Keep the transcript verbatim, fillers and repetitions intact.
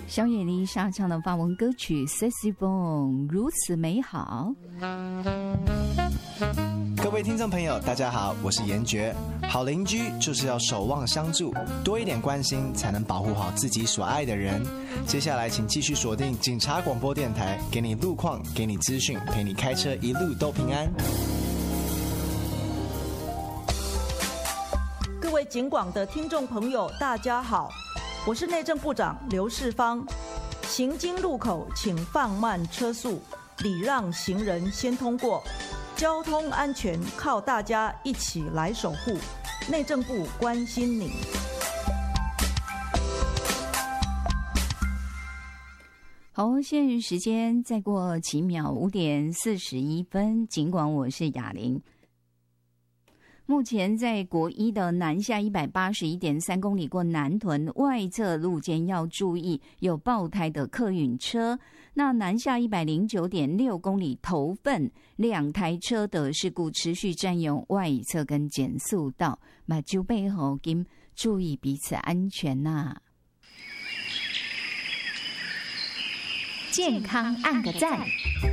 小野丽莎唱的法文歌曲《Sexy Bon》如此美好。 各位听众朋友大家好，我是严爵。好邻居就是要守望相助，多一点关心才能保护好自己所爱的人。接下来请继续锁定警察广播电台，给你路况，给你资讯，陪你开车一路都平安。 各位警广的听众朋友大家好，我是内政部长刘世芳。行经路口请放慢车速，礼让行人先通过。交通安全靠大家一起来守护，内政部关心你。 好，现在时间再过几秒，五点四十一分。尽管我是雅玲。目前在国一的南下一百八十一点三公里过南屯外侧路肩要注意有爆胎的客运车。那南下一百零九点六公里头份两台车的事故持续占用外侧跟减速道，马就背后跟注意彼此安全呐、啊。 健康按个赞。